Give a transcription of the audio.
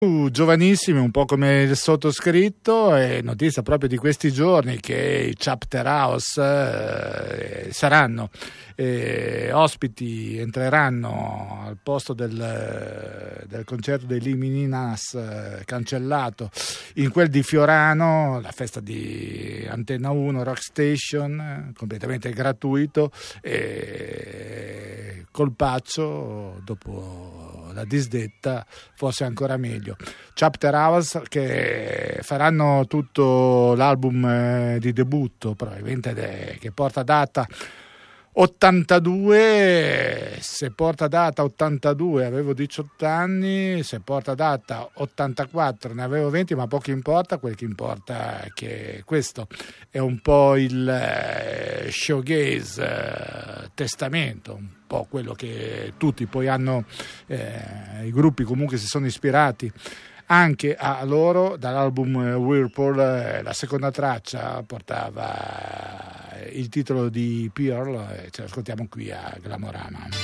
Giovanissimi, un po' come il sottoscritto, è notizia proprio di questi giorni che i Chapter House saranno ospiti, entreranno al posto del concerto dei Limini Nas cancellato in quel di Fiorano, la festa di Antenna 1 Rock Station, completamente gratuito, colpaccio dopo la disdetta, forse ancora meglio. Chapter House che faranno tutto l'album di debutto, probabilmente che porta data 82, se porta data 82 avevo 18 anni, se porta data 84 ne avevo 20, ma poco importa, quel che importa è che questo è un po' il showgaze testamento, un po' quello che tutti poi hanno, i gruppi comunque si sono ispirati anche a loro. Dall'album Whirlpool la seconda traccia portava il titolo di Pearl, ce l'ascoltiamo qui a Glamorama.